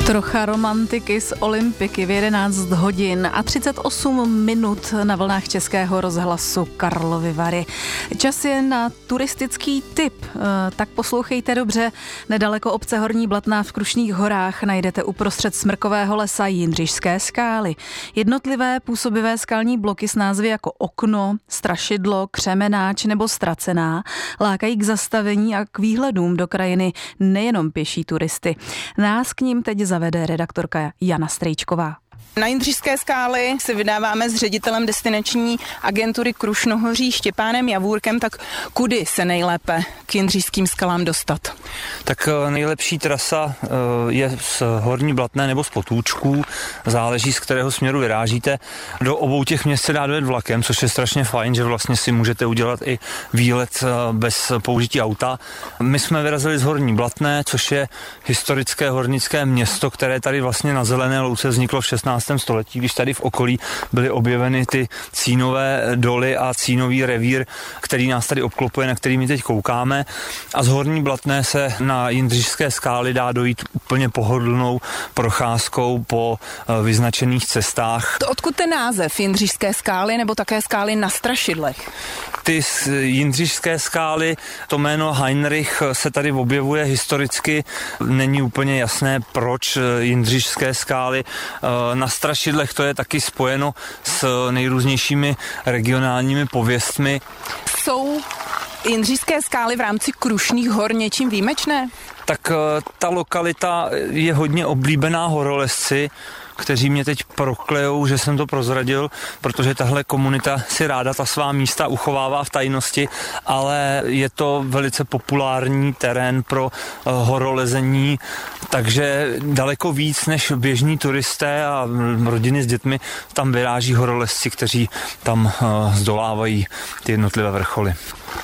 Trocha romantiky z Olympiky v 11 hodin a 38 minut na vlnách Českého rozhlasu Karlovy Vary. Čas je na turistický tip, tak poslouchejte dobře. Nedaleko obce Horní Blatná v Krušných horách najdete uprostřed smrkového lesa Jindřišské skály. Jednotlivé působivé skalní bloky s názvy jako Okno, Strašidlo, Křemenáč nebo Ztracená lákají k zastavení a k výhledům do krajiny nejenom pěší turisty. Nás k ním teď zavede redaktorka Jana Strejčková. Na Jindřišské skály se vydáváme s ředitelem destinační agentury Krušnohoří Štěpánem Javůrkem, tak kudy se nejlépe k Jindřišským skalám dostat? Tak nejlepší trasa je z Horní Blatné nebo z Potůčků, záleží z kterého směru vyrážíte. Do obou těch měst se dá dojet vlakem, což je strašně fajn, že vlastně si můžete udělat i výlet bez použití auta. My jsme vyrazili z Horní Blatné, což je historické hornické město, které tady vlastně na Zelené louce vzniklo v 16. století, když tady v okolí byly objeveny ty cínové doly a cínový revír, který nás tady obklopuje, na který my teď koukáme. A z Horní Blatné se na Jindřišské skály dá dojít úplně pohodlnou procházkou po vyznačených cestách. Odkud ten název Jindřišské skály nebo také skály na Strašidlech? Ty Jindřišské skály, to jméno Heinrich se tady objevuje historicky, není úplně jasné, proč Jindřišské skály. Na Strašidlech to je taky spojeno s nejrůznějšími regionálními pověstmi. Jsou Jindřišské skály v rámci Krušných hor něčím výjimečné? Tak ta lokalita je hodně oblíbená horolezci, kteří mě teď proklejou, že jsem to prozradil, protože tahle komunita si ráda ta svá místa uchovává v tajnosti, ale je to velice populární terén pro horolezení, takže daleko víc než běžní turisté a rodiny s dětmi tam vyráží horolezci, kteří tam zdolávají ty jednotlivé vrcholy.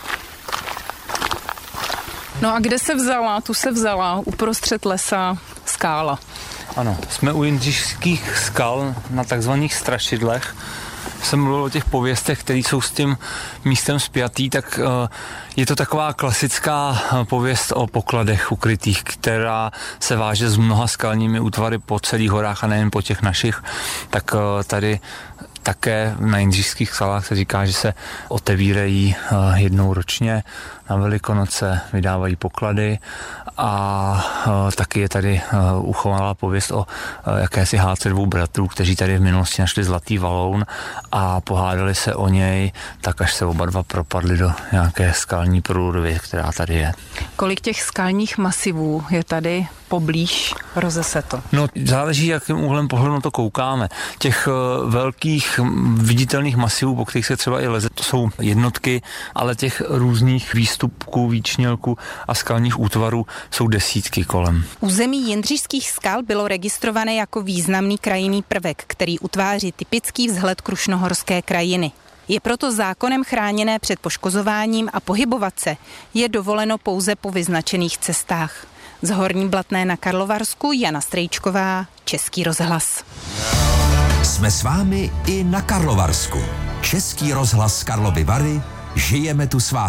No a kde se vzala? Tu se vzala uprostřed lesa skála. Ano, jsme u Jindřišských skal na takzvaných Strašidlech. Jsem mluvil o těch pověstech, které jsou s tím místem spjatý, tak je to taková klasická pověst o pokladech ukrytých, která se váže s mnoha skalními útvary po celých horách a nejen po těch našich. Tak tady také na Jindřišských skalách se říká, že se otevírají jednou ročně, na Velikonoce vydávají poklady a taky je tady uchovalá pověst o jakési hádce dvou bratrů, kteří tady v minulosti našli zlatý valoun a pohádali se o něj, tak až se oba dva propadli do nějaké skalní průrvy, která tady je. Kolik těch skalních masivů je tady poblíž Rozeseto? No, záleží, jakým úhlem pohledu na to koukáme. Těch velkých viditelných masivů, po kterých se třeba i leze, to jsou jednotky, ale těch různých výstupků, výčnělků a skalních útvarů jsou desítky kolem. Území Jindřišských skal bylo registrované jako významný krajinný prvek, který utváří typický vzhled krušnohorské krajiny. Je proto zákonem chráněné před poškozováním a pohybovat se je dovoleno pouze po vyznačených cestách. Z Horní Blatné na Karlovarsku Jana Strejčková, Český rozhlas. Jsme s vámi i na Karlovarsku. Český rozhlas Karlovy Vary, žijeme tu s vámi.